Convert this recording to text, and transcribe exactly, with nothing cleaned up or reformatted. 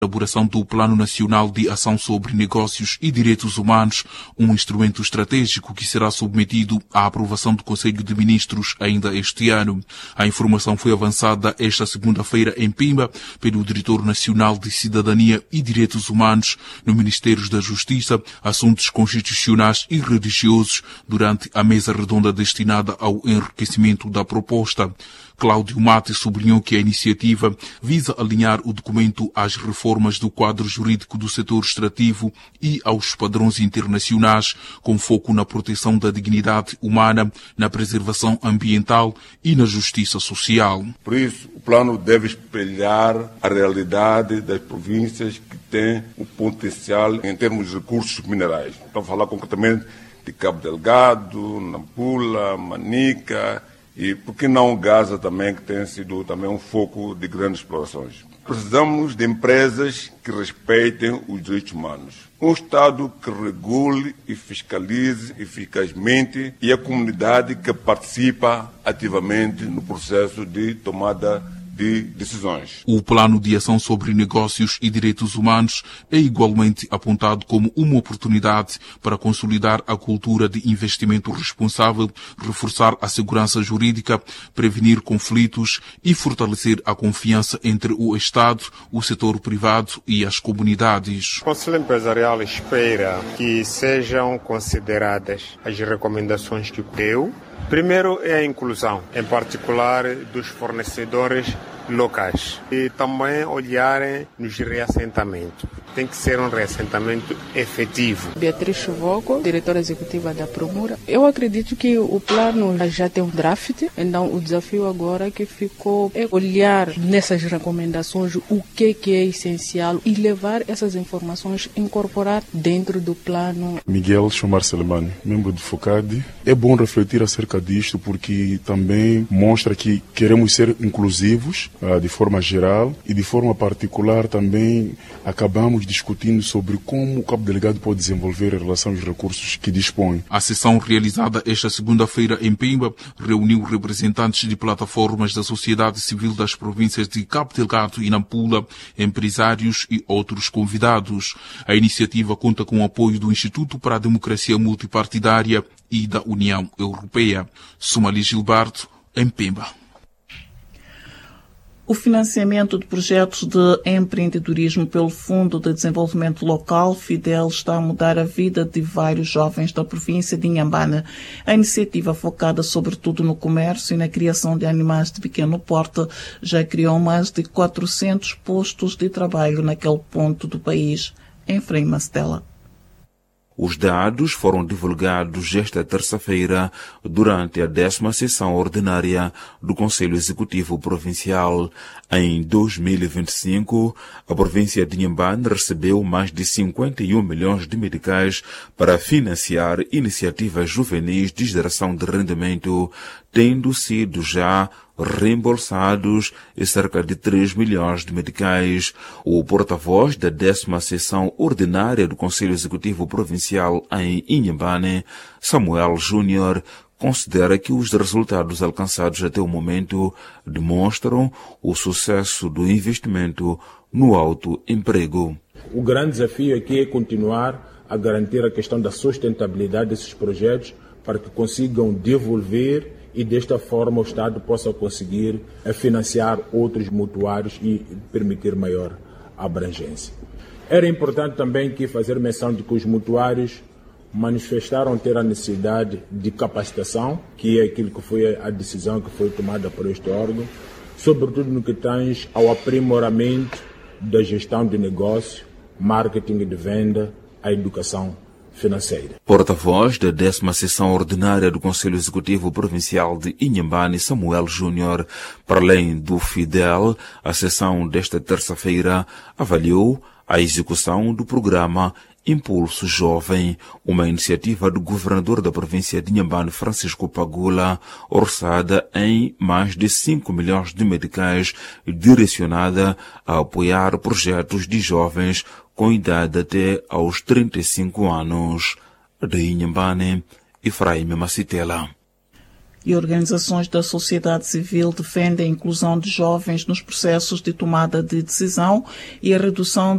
elaboração do Plano Nacional de Ação sobre Negócios e Direitos Humanos, um instrumento estratégico que será submetido à aprovação do Conselho de Ministros ainda este ano. A informação foi avançada esta segunda-feira em Pemba pelo Diretor Nacional de Cidadania e Direitos Humanos no Ministério da Justiça, Assuntos Constitucionais e Religiosos durante a mesa redonda destinada ao enriquecimento da proposta. Cláudio Mate sublinhou que a iniciativa visa alinhar o documento às reformas do quadro jurídico do setor extrativo e aos padrões internacionais, com foco na proteção da dignidade humana, na preservação ambiental e na justiça social. Por isso, o plano deve espelhar a realidade das províncias que têm o potencial em termos de recursos minerais. Estou a falar concretamente de Cabo Delgado, Nampula, Manica, e por que não Gaza também, que tem sido também um foco de grandes explorações. Precisamos de empresas que respeitem os direitos humanos. Um Estado que regule e fiscalize eficazmente e a comunidade que participa ativamente no processo de tomada de decisões. O Plano de Ação sobre Negócios e Direitos Humanos é igualmente apontado como uma oportunidade para consolidar a cultura de investimento responsável, reforçar a segurança jurídica, prevenir conflitos e fortalecer a confiança entre o Estado, o setor privado e as comunidades. O Conselho Empresarial espera que sejam consideradas as recomendações que deu. Primeiro é a inclusão, em particular dos fornecedores locais, e também olharem nos reassentamentos. Tem que ser um reassentamento efetivo. Beatriz Chuvoco, diretora executiva da Promura. Eu acredito que o plano já tem um draft, então o desafio agora que ficou é olhar nessas recomendações o que, que é essencial e levar essas informações, incorporar dentro do plano. Miguel Chomar Selemani, membro do FOCAD. É bom refletir acerca disto porque também mostra que queremos ser inclusivos uh, de forma geral e de forma particular também acabamos discutindo sobre como o Cabo Delgado pode desenvolver em relação aos recursos que dispõe. A sessão realizada esta segunda-feira em Pemba reuniu representantes de plataformas da sociedade civil das províncias de Cabo Delgado e Nampula, empresários e outros convidados. A iniciativa conta com o apoio do Instituto para a Democracia Multipartidária e da União Europeia. Sumali Gilberto, em Pemba. O financiamento de projetos de empreendedorismo pelo Fundo de Desenvolvimento Local, FIDEL, está a mudar a vida de vários jovens da província de Inhambane. A iniciativa, focada sobretudo no comércio e na criação de animais de pequeno porte, já criou mais de quatrocentos postos de trabalho naquele ponto do país. Em Frei Mastela. Os dados foram divulgados esta terça-feira durante a décima sessão ordinária do Conselho Executivo Provincial. Em dois mil e vinte e cinco, a província de Inhambane recebeu mais de cinquenta e um milhões de meticais para financiar iniciativas juvenis de geração de rendimento, tendo sido já reembolsados cerca de três milhões de meticais. O porta-voz da décima sessão ordinária do Conselho Executivo Provincial em Inhambane, Samuel Júnior, considera que os resultados alcançados até o momento demonstram o sucesso do investimento no autoemprego. O grande desafio aqui é continuar a garantir a questão da sustentabilidade desses projetos para que consigam devolver e desta forma o Estado possa conseguir financiar outros mutuários e permitir maior abrangência. Era importante também que fazer menção de que os mutuários manifestaram ter a necessidade de capacitação, que é aquilo que foi a decisão que foi tomada por este órgão, sobretudo no que tange ao aprimoramento da gestão de negócio, marketing de venda, a educação financeira. Porta-voz da décima sessão ordinária do Conselho Executivo Provincial de Inhambane, Samuel Júnior, para além do FIDEL, a sessão desta terça-feira avaliou a execução do programa Impulso Jovem, uma iniciativa do governador da província de Inhambane, Francisco Pagula, orçada em mais de cinco milhões de meticais, direcionada a apoiar projetos de jovens com idade até aos trinta e cinco anos. De Inhambane, Efraim Macitela. e organizações da sociedade civil defendem a inclusão de jovens nos processos de tomada de decisão e a redução